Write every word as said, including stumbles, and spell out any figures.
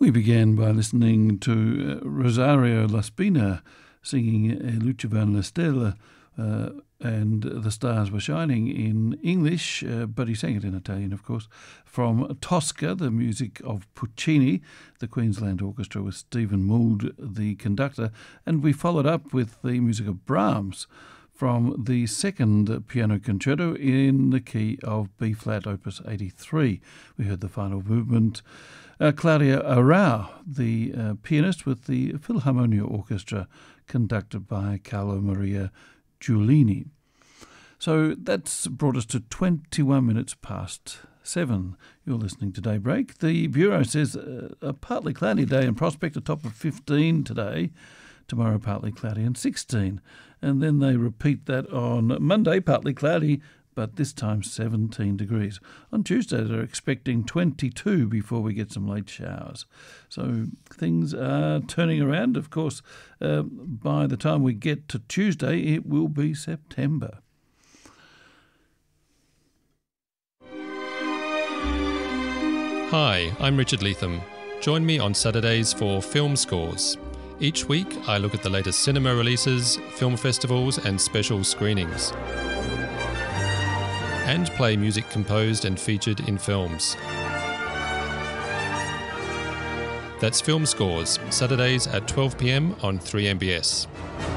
We began by listening to uh, Rosario Laspina singing uh, Luce van la Stella, uh, and The Stars Were Shining in English, uh, but he sang it in Italian, of course, from Tosca, the music of Puccini, the Queensland Orchestra with Stephen Mould, the conductor, and we followed up with the music of Brahms from the second piano concerto in the key of B-flat, opus eighty-three. We heard the final movement. Uh, Claudia Arrau, the uh, pianist with the Philharmonia Orchestra, conducted by Carlo Maria Giulini. So that's brought us to twenty-one minutes past seven. You're listening to Daybreak. The Bureau says uh, a partly cloudy day in Prospect, a top of fifteen today. Tomorrow partly cloudy and sixteen. And then they repeat that on Monday, partly cloudy, but this time seventeen degrees. On Tuesday, they're expecting twenty-two before we get some late showers. So things are turning around. Of course, uh, by the time we get to Tuesday, it will be September. Hi, I'm Richard Leatham. Join me on Saturdays for Film Scores. Each week, I look at the latest cinema releases, film festivals, and special screenings, and play music composed and featured in films. That's Film Scores, Saturdays at twelve p m on three M B S.